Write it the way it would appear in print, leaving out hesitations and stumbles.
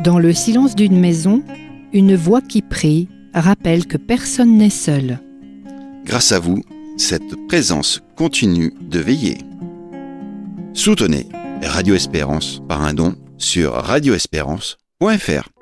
Dans le silence d'une maison, une voix qui prie rappelle que personne n'est seul. Grâce à vous, cette présence continue de veiller. Soutenez Radio Espérance par un don sur radioespérance.fr.